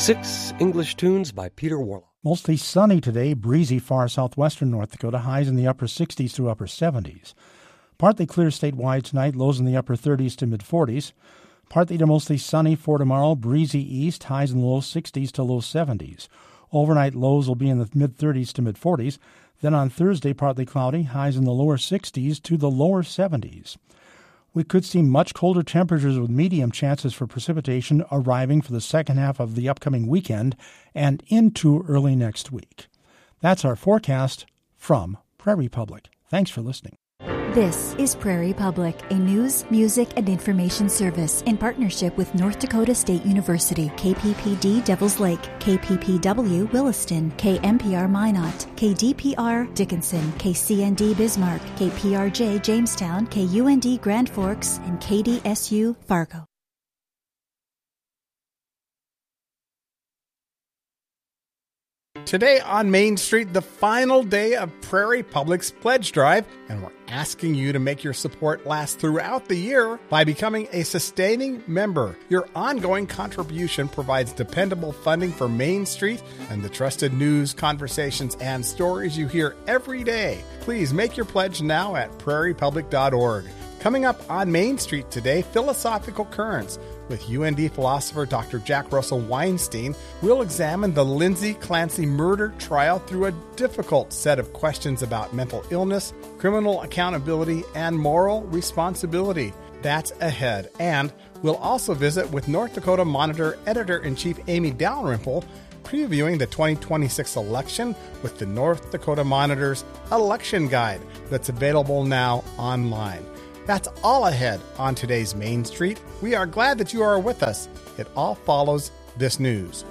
6 English tunes by Peter Warlock. Mostly sunny today, breezy far southwestern North Dakota, highs in the upper 60s through upper 70s. Partly clear statewide tonight, lows in the upper 30s to mid-40s. Partly to mostly sunny for tomorrow, breezy east, highs in the low 60s to low 70s. Overnight lows will be in the mid-30s to mid-40s. Then on Thursday, partly cloudy, highs in the lower 60s to the lower 70s. We could see much colder temperatures with medium chances for precipitation arriving for the second half of the upcoming weekend and into early next week. That's our forecast from Prairie Public. Thanks for listening. This is Prairie Public, a news, music, and information service in partnership with North Dakota State University, KPPD Devils Lake, KPPW Williston, KMPR Minot, KDPR Dickinson, KCND Bismarck, KPRJ Jamestown, KUND Grand Forks, and KDSU Fargo. Today on Main Street, the final day of Prairie Public's Pledge Drive, and we're asking you to make your support last throughout the year by becoming a sustaining member. Your ongoing contribution provides dependable funding for Main Street and the trusted news, conversations, and stories you hear every day. Please make your pledge now at prairiepublic.org. Coming up on Main Street today, Philosophical Currents. With UND philosopher Dr. Jack Russell Weinstein, we'll examine the Lindsay Clancy murder trial through a difficult set of questions about mental illness, criminal accountability, and moral responsibility. That's ahead. And we'll also visit with North Dakota Monitor Editor-in-Chief Amy Dalrymple, previewing the 2026 election with the North Dakota Monitor's Election Guide that's available now online. That's all ahead on today's Main Street. We are glad that you are with us. It all follows this news.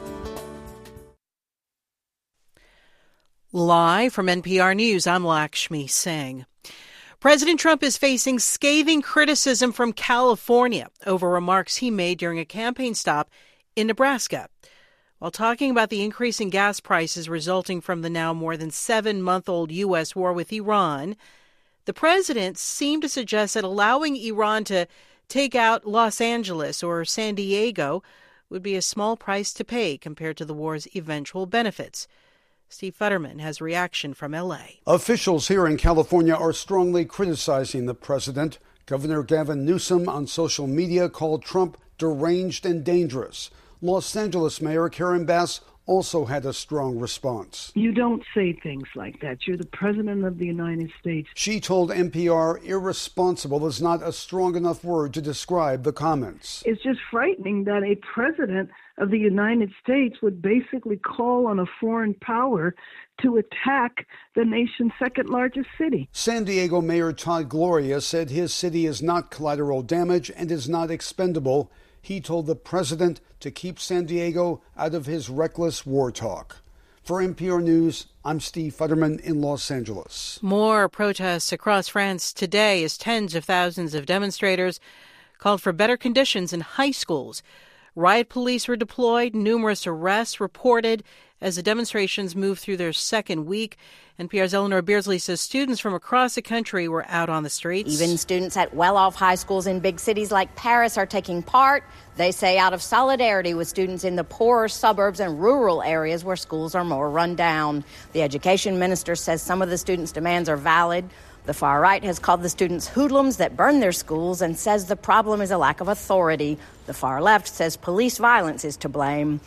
Live from NPR News, I'm Lakshmi Singh. President Trump is facing scathing criticism from California over remarks he made during a campaign stop in Nebraska. While talking about the increase in gas prices resulting from the now more than 7-month-old U.S. war with Iran, the president seemed to suggest that allowing Iran to take out Los Angeles or San Diego would be a small price to pay compared to the war's eventual benefits. Steve Futterman has a reaction from L.A. Officials here in California are strongly criticizing the president. Governor Gavin Newsom on social media called Trump deranged and dangerous. Los Angeles Mayor Karen Bass also had a strong response. You don't say things like that. You're the President of the United States. She told NPR irresponsible is not a strong enough word to describe the comments. It's just frightening that a President of the United States would basically call on a foreign power to attack the nation's second largest city. San Diego Mayor Todd Gloria said his city is not collateral damage and is not expendable. He told the president to keep San Diego out of his reckless war talk. For NPR News, I'm Steve Futterman in Los Angeles. More protests across France today as tens of thousands of demonstrators called for better conditions in high schools. Riot police were deployed, numerous arrests reported as the demonstrations moved through their second week. NPR's Eleanor Beardsley says students from across the country were out on the streets. Even students at well-off high schools in big cities like Paris are taking part. They say out of solidarity with students in the poorer suburbs and rural areas where schools are more run down. The education minister says some of the students' demands are valid. The far right has called the students hoodlums that burn their schools and says the problem is a lack of authority. The far left says police violence is to blame.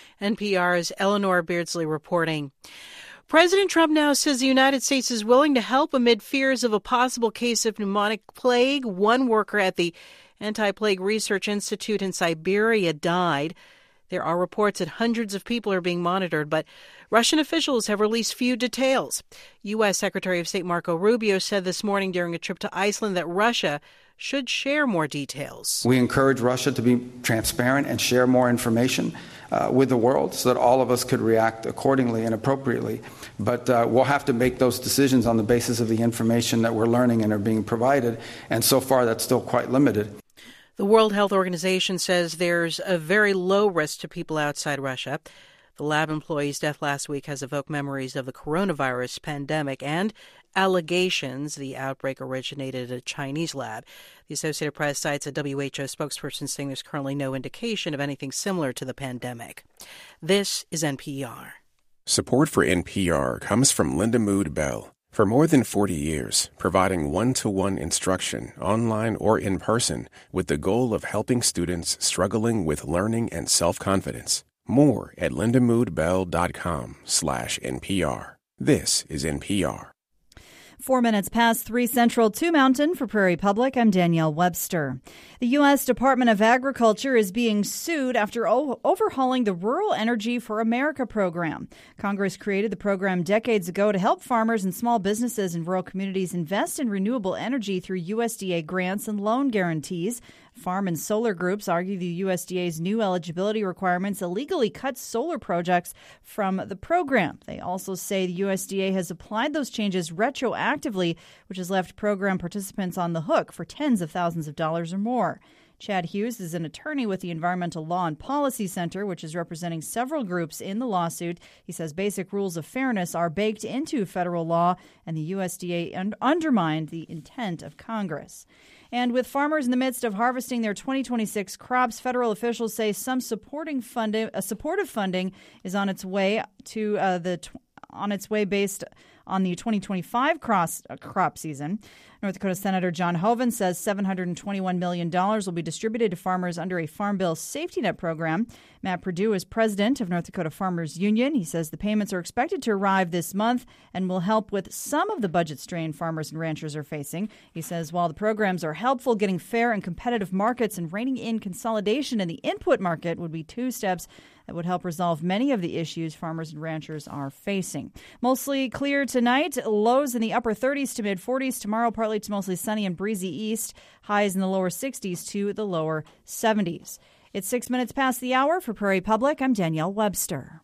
NPR's Eleanor Beardsley reporting. President Trump now says the United States is willing to help amid fears of a possible case of pneumonic plague. One worker at the Anti-Plague Research Institute in Siberia died. There are reports that hundreds of people are being monitored, but Russian officials have released few details. U.S. Secretary of State Marco Rubio said this morning during a trip to Iceland that Russia should share more details. We encourage Russia to be transparent and share more information with the world so that all of us could react accordingly and appropriately. But we'll have to make those decisions on the basis of the information that we're learning and are being provided. And so far, that's still quite limited. The World Health Organization says there's a very low risk to people outside Russia. The lab employee's death last week has evoked memories of the coronavirus pandemic and allegations the outbreak originated at a Chinese lab. The Associated Press cites a WHO spokesperson saying there's currently no indication of anything similar to the pandemic. This is NPR. Support for NPR comes from Linda Mood Bell. For more than 40 years, providing one-to-one instruction, online or in person, with the goal of helping students struggling with learning and self-confidence. More at lindamoodbell.com/NPR. This is NPR. 4 minutes past 3 Central, 2 Mountain for Prairie Public. I'm Danielle Webster. The U.S. Department of Agriculture is being sued after overhauling the Rural Energy for America program. Congress created the program decades ago to help farmers and small businesses in rural communities invest in renewable energy through USDA grants and loan guarantees. Farm and solar groups argue the USDA's new eligibility requirements illegally cut solar projects from the program. They also say the USDA has applied those changes retroactively, which has left program participants on the hook for tens of thousands of dollars or more. Chad Hughes is an attorney with the Environmental Law and Policy Center, which is representing several groups in the lawsuit. He says basic rules of fairness are baked into federal law, and the USDA undermined the intent of Congress. And with farmers in the midst of harvesting their 2026 crops, federal officials say some supportive funding is on its way based on the 2025 crop season. North Dakota Senator John Hoeven says $721 million will be distributed to farmers under a Farm Bill safety net program. Matt Perdue is president of North Dakota Farmers Union. He says the payments are expected to arrive this month and will help with some of the budget strain farmers and ranchers are facing. He says while the programs are helpful, getting fair and competitive markets and reining in consolidation in the input market would be two steps that would help resolve many of the issues farmers and ranchers are facing. Mostly clear tonight, lows in the upper 30s to mid-40s. Tomorrow, partly to mostly sunny and breezy east, highs in the lower 60s to the lower 70s. It's 6 minutes past the hour. For Prairie Public, I'm Danielle Webster.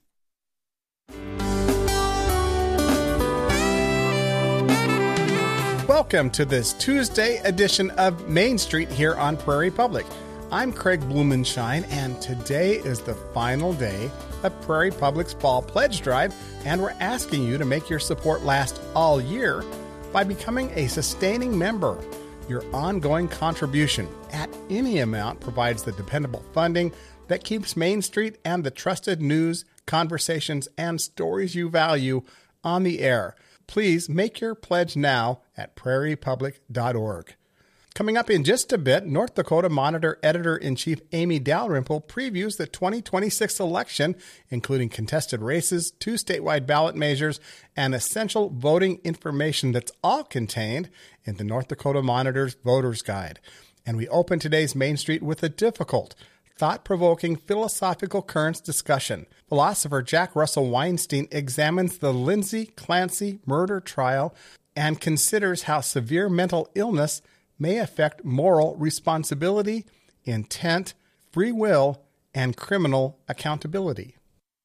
Welcome to this Tuesday edition of Main Street here on Prairie Public. I'm Craig Blumenshine, and today is the final day of Prairie Public's Fall Pledge Drive, and we're asking you to make your support last all year by becoming a sustaining member. Your ongoing contribution at any amount provides the dependable funding that keeps Main Street and the trusted news, conversations, and stories you value on the air. Please make your pledge now at prairiepublic.org. Coming up in just a bit, North Dakota Monitor Editor-in-Chief Amy Dalrymple previews the 2026 election, including contested races, 2 statewide ballot measures, and essential voting information that's all contained in the North Dakota Monitor's Voter's Guide. And we open today's Main Street with a difficult, thought-provoking philosophical currents discussion. Philosopher Jack Russell Weinstein examines the Lindsay Clancy murder trial and considers how severe mental illness may affect moral responsibility, intent, free will, and criminal accountability.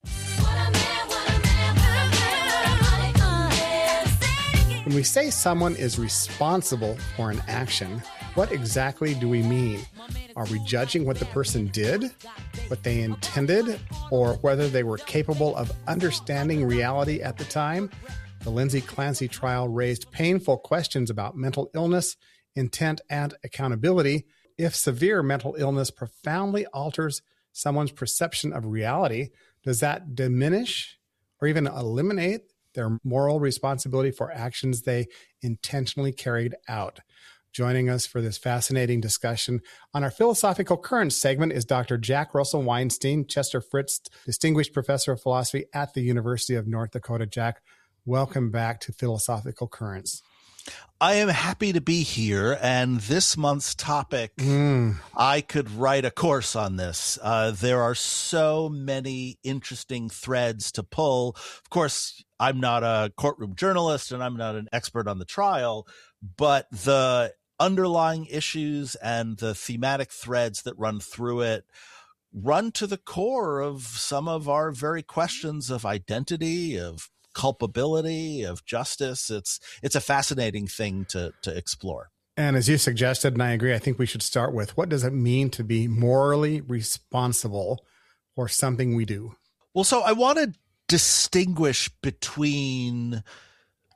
When we say someone is responsible for an action, what exactly do we mean? Are we judging what the person did, what they intended, or whether they were capable of understanding reality at the time? The Lindsay Clancy trial raised painful questions about mental illness, intent, and accountability. If severe mental illness profoundly alters someone's perception of reality, does that diminish or even eliminate their moral responsibility for actions they intentionally carried out? Joining us for this fascinating discussion on our Philosophical Currents segment is Dr. Jack Russell Weinstein, Chester Fritz Distinguished Professor of Philosophy at the University of North Dakota. Jack, welcome back to Philosophical Currents. I am happy to be here, and this month's topic, I could write a course on this. There are so many interesting threads to pull. Of course, I'm not a courtroom journalist, and I'm not an expert on the trial, but the underlying issues and the thematic threads that run through it run to the core of some of our very questions of identity, of culpability, of justice. It's a fascinating thing to explore. And as you suggested, and I agree, I think we should start with, what does it mean to be morally responsible for something we do? Well, so I want to distinguish between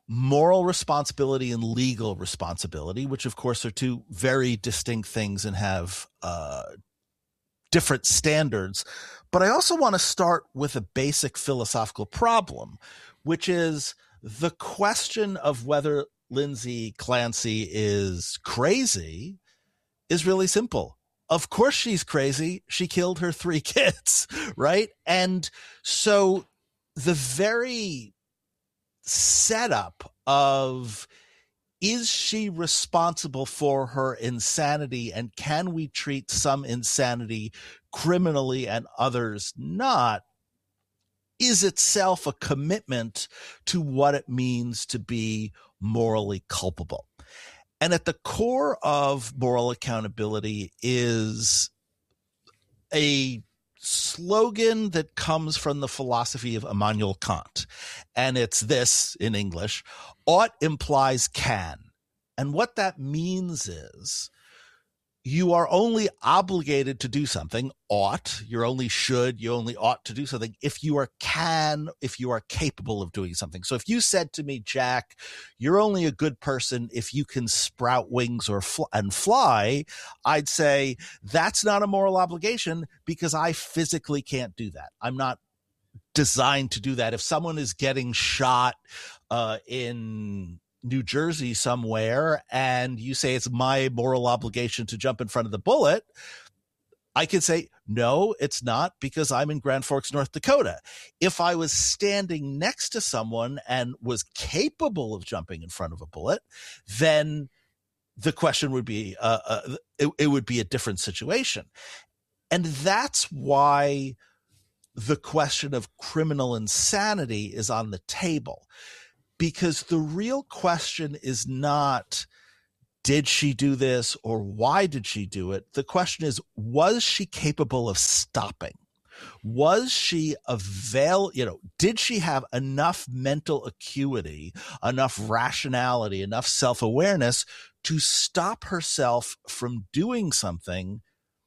moral responsibility and legal responsibility, which of course are two very distinct things and have different standards. But I also want to start with a basic philosophical problem, which is the question of whether Lindsay Clancy is crazy is really simple. Of course she's crazy. She killed her 3 kids, right? And so the very setup of, is she responsible for her insanity, and can we treat some insanity criminally and others not, is itself a commitment to what it means to be morally culpable. And at the core of moral accountability is a slogan that comes from the philosophy of Immanuel Kant. And it's this in English: ought implies can. And what that means is you are only obligated to do something, ought, you're only should, you only ought to do something if you are capable of doing something. So if you said to me, Jack, you're only a good person if you can sprout wings and fly, I'd say that's not a moral obligation because I physically can't do that. I'm not designed to do that. If someone is getting shot in New Jersey somewhere and you say it's my moral obligation to jump in front of the bullet, I could say, no, it's not, because I'm in Grand Forks, North Dakota. If I was standing next to someone and was capable of jumping in front of a bullet, then the question would be, it would be a different situation. And that's why the question of criminal insanity is on the table. Because the real question is not, did she do this or why did she do it? The question is, was she capable of stopping? Was she did she have enough mental acuity, enough rationality, enough self-awareness to stop herself from doing something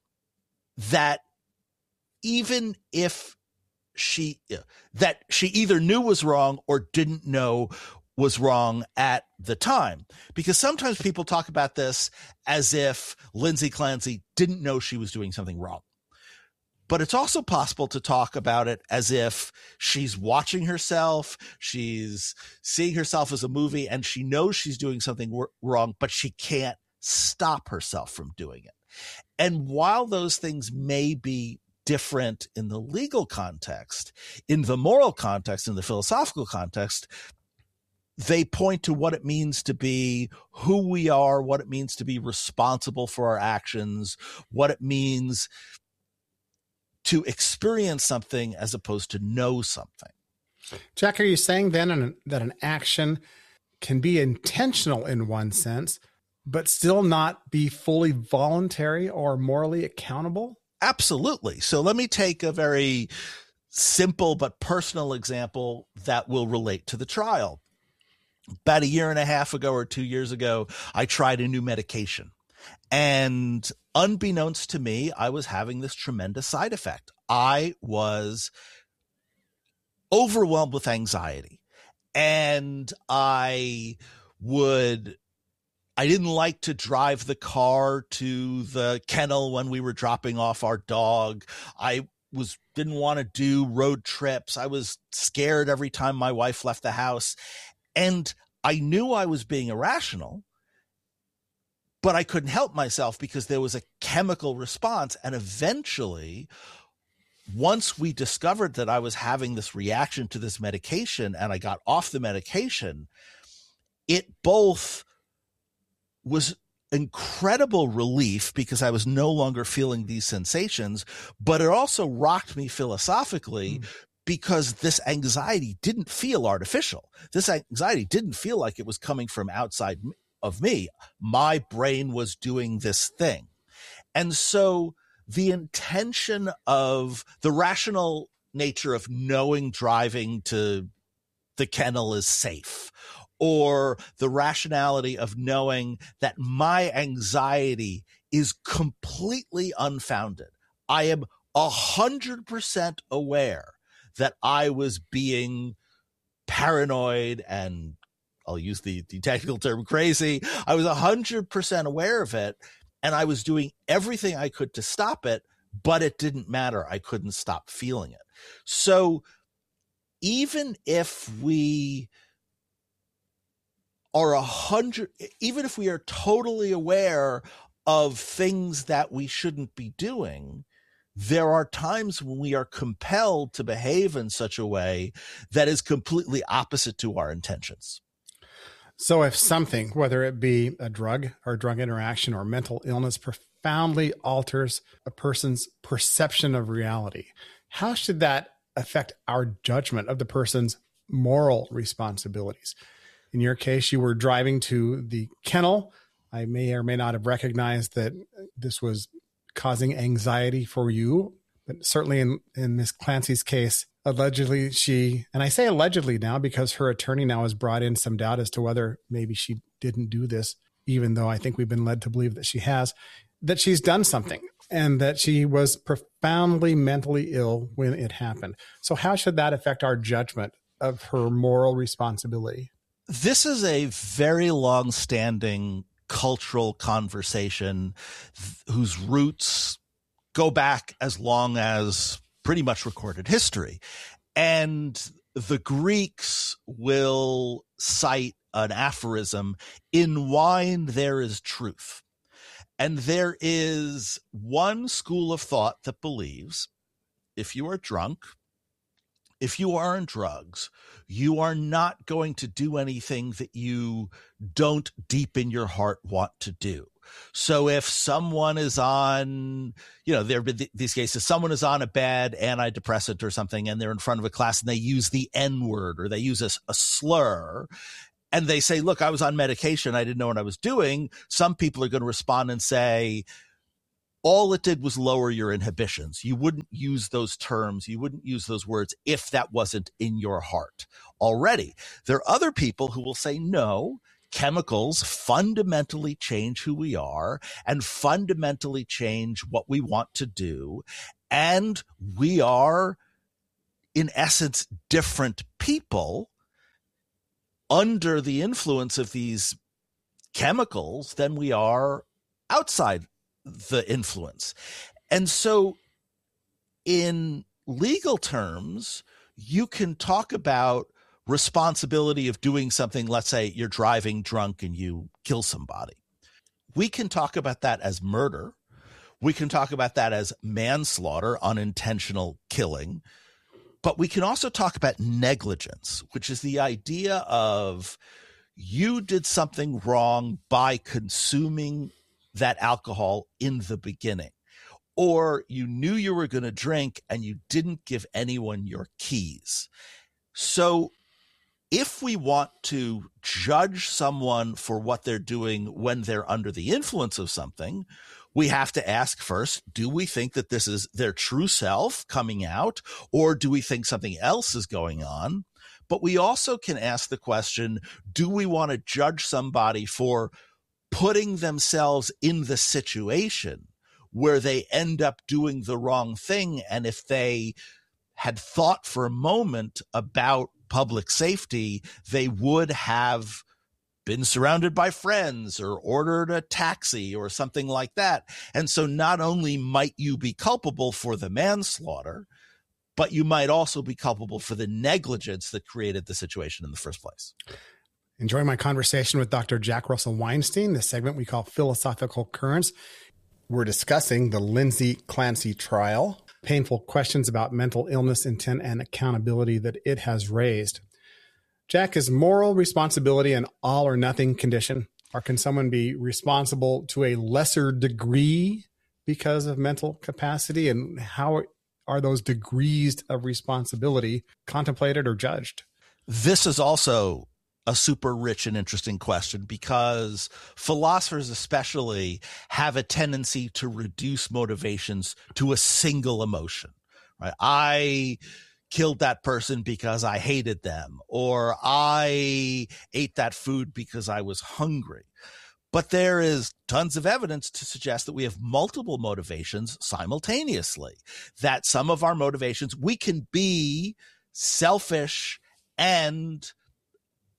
that even if she either knew was wrong or didn't know was wrong at the time? Because sometimes people talk about this as if Lindsay Clancy didn't know she was doing something wrong. But it's also possible to talk about it as if she's watching herself, she's seeing herself as a movie, and she knows she's doing something wrong, but she can't stop herself from doing it. And while those things may be different in the legal context, in the moral context, in the philosophical context, they point to what it means to be who we are, what it means to be responsible for our actions, what it means to experience something as opposed to know something. Jack, are you saying then that an action can be intentional in one sense, but still not be fully voluntary or morally accountable? Absolutely. So let me take a very simple but personal example that will relate to the trial. About 1.5 years ago or 2 years ago, I tried a new medication. And unbeknownst to me, I was having this tremendous side effect. I was overwhelmed with anxiety. And I didn't like to drive the car to the kennel when we were dropping off our dog. I didn't want to do road trips. I was scared every time my wife left the house. And I knew I was being irrational, but I couldn't help myself because there was a chemical response. And eventually, once we discovered that I was having this reaction to this medication and I got off the medication, it both was incredible relief because I was no longer feeling these sensations, but it also rocked me philosophically because this anxiety didn't feel artificial. This anxiety didn't feel like it was coming from outside of me. My brain was doing this thing. And so the intention of the rational nature of knowing driving to the kennel is safe, or the rationality of knowing that my anxiety is completely unfounded. I am 100% aware that I was being paranoid and I'll use the technical term crazy. I was 100% aware of it, and I was doing everything I could to stop it, but it didn't matter. I couldn't stop feeling it. So even if we are even if we are totally aware of things that we shouldn't be doing, there are times when we are compelled to behave in such a way that is completely opposite to our intentions. So if something, whether it be a drug or drug interaction or mental illness, profoundly alters a person's perception of reality, how should that affect our judgment of the person's moral responsibilities? In your case, you were driving to the kennel. I may or may not have recognized that this was causing anxiety for you, but certainly in Miss Clancy's case, allegedly and I say allegedly now because her attorney now has brought in some doubt as to whether maybe she didn't do this, even though I think we've been led to believe that she has, that she's done something and that she was profoundly mentally ill when it happened. So how should that affect our judgment of her moral responsibility? This is a very long-standing cultural conversation whose roots go back as long as pretty much recorded history. And the Greeks will cite an aphorism, "In wine there is truth." And there is one school of thought that believes if you are drunk, if you are on drugs, you are not going to do anything that you don't deep in your heart want to do. So if someone is on, there have been these cases, someone is on a bad antidepressant or something, and they're in front of a class and they use the N-word or they use a slur, and they say, look, I was on medication, I didn't know what I was doing. Some people are going to respond and say, all it did was lower your inhibitions. You wouldn't use those terms. You wouldn't use those words if that wasn't in your heart already. There are other people who will say, no, chemicals fundamentally change who we are and fundamentally change what we want to do. And we are, in essence, different people under the influence of these chemicals than we are outside the influence. And so in legal terms, you can talk about responsibility of doing something. Let's say you're driving drunk and you kill somebody. We can talk about that as murder. We can talk about that as manslaughter, unintentional killing. But we can also talk about negligence, which is the idea of you did something wrong by consuming that alcohol in the beginning, or you knew you were going to drink and you didn't give anyone your keys. So if we want to judge someone for what they're doing when they're under the influence of something, we have to ask first, do we think that this is their true self coming out, or do we think something else is going on? But we also can ask the question, do we want to judge somebody for putting themselves in the situation where they end up doing the wrong thing? And if they had thought for a moment about public safety, they would have been surrounded by friends or ordered a taxi or something like that. And so not only might you be culpable for the manslaughter, but you might also be culpable for the negligence that created the situation in the first place. Enjoying my conversation with Dr. Jack Russell Weinstein, this segment we call Philosophical Currents. We're discussing the Lindsay Clancy trial, painful questions about mental illness, intent, and accountability that it has raised. Jack, is moral responsibility an all or nothing condition? Or can someone be responsible to a lesser degree because of mental capacity? And how are those degrees of responsibility contemplated or judged? This is also a super rich and interesting question, because philosophers especially have a tendency to reduce motivations to a single emotion, right? I killed that person because I hated them, or I ate that food because I was hungry. But there is tons of evidence to suggest that we have multiple motivations simultaneously, that some of our motivations, we can be selfish and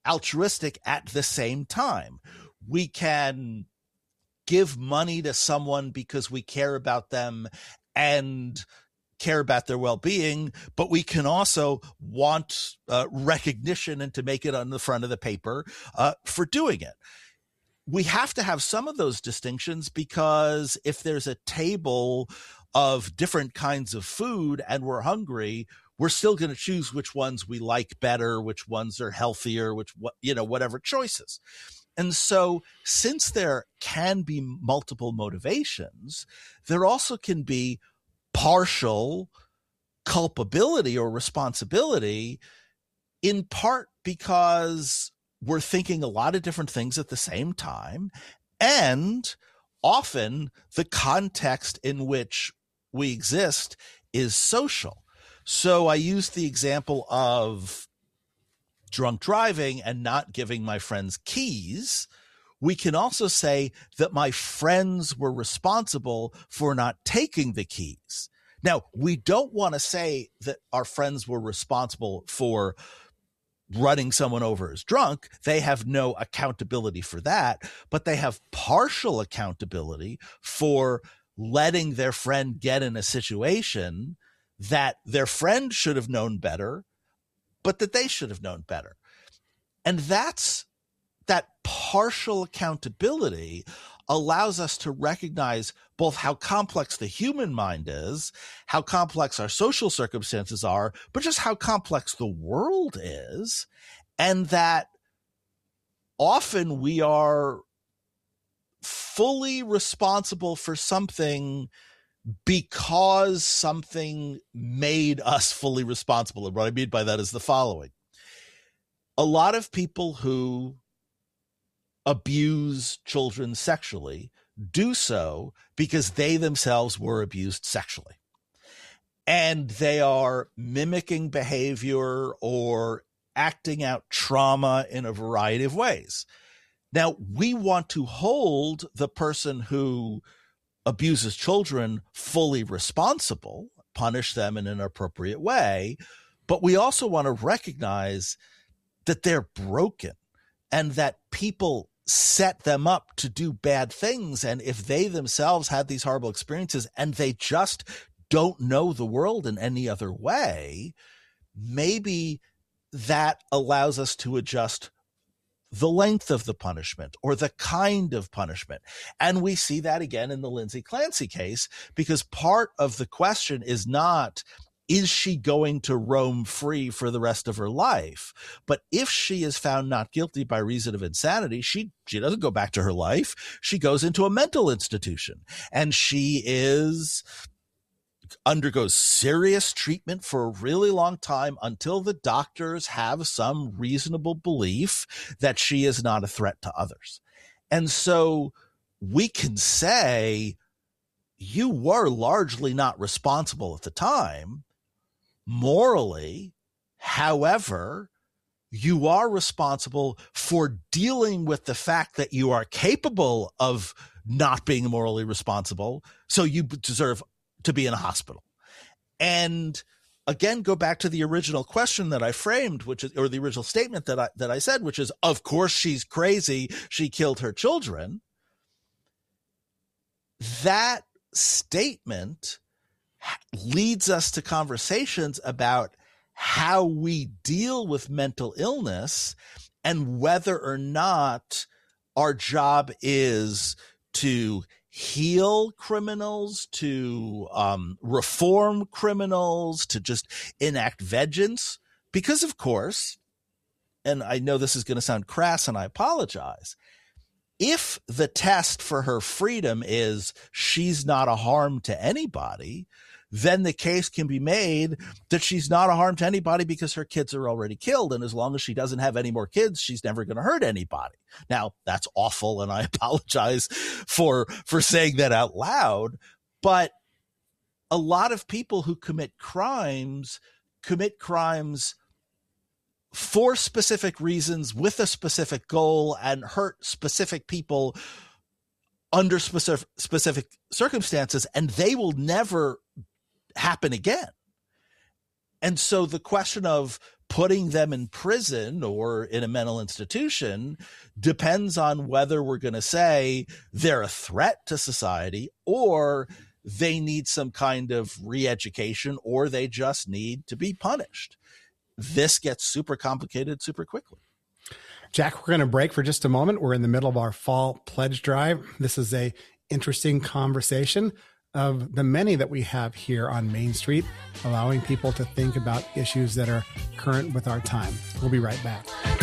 altruistic at the same time. We can give money to someone because we care about them and care about their well-being, but we can also want recognition and to make it on the front of the paper for doing it. We have to have some of those distinctions, because if there's a table of different kinds of food and we're hungry, we're still going to choose which ones we like better, which ones are healthier, whatever choices. And so since there can be multiple motivations, there also can be partial culpability or responsibility, in part because we're thinking a lot of different things at the same time, and often the context in which we exist is social. So I used the example of drunk driving and not giving my friends keys. We can also say that my friends were responsible for not taking the keys. Now, we don't want to say that our friends were responsible for running someone over as drunk. They have no accountability for that, but they have partial accountability for letting their friend get in a situation that their friend should have known better, but that they should have known better. And that partial accountability allows us to recognize both how complex the human mind is, how complex our social circumstances are, but just how complex the world is, and that often we are fully responsible for something because something made us fully responsible. And what I mean by that is the following. A lot of people who abuse children sexually do so because they themselves were abused sexually. And they are mimicking behavior or acting out trauma in a variety of ways. Now, we want to hold the person who abuses children fully responsible, punish them in an appropriate way, but we also want to recognize that they're broken and that people set them up to do bad things. And if they themselves had these horrible experiences and they just don't know the world in any other way, maybe that allows us to adjust the length of the punishment or the kind of punishment. And we see that again in the Lindsay Clancy case, because part of the question is not, is she going to roam free for the rest of her life? But if she is found not guilty by reason of insanity, she doesn't go back to her life. She goes into a mental institution, and she undergoes serious treatment for a really long time until the doctors have some reasonable belief that she is not a threat to others. And so we can say, you were largely not responsible at the time morally. However, you are responsible for dealing with the fact that you are capable of not being morally responsible. So you deserve to be in a hospital. And again, go back to the original question that I framed, which is, or the original statement that I said, which is, of course she's crazy. She killed her children. That statement leads us to conversations about how we deal with mental illness and whether or not our job is to heal criminals, to reform criminals, to just enact vengeance. Because, of course, and I know this is going to sound crass and I apologize, if the test for her freedom is she's not a harm to anybody, then the case can be made that she's not a harm to anybody because her kids are already killed. And as long as she doesn't have any more kids, she's never going to hurt anybody. Now, that's awful, and I apologize for saying that out loud. But a lot of people who commit crimes for specific reasons with a specific goal and hurt specific people under specific circumstances, and they will never happen again. And so the question of putting them in prison or in a mental institution depends on whether we're going to say they're a threat to society or they need some kind of re-education or they just need to be punished. This gets super complicated super quickly. Jack, we're going to break for just a moment. We're in the middle of our fall pledge drive. This is a interesting conversation of the many that we have here on Main Street, allowing people to think about issues that are current with our time. We'll be right back.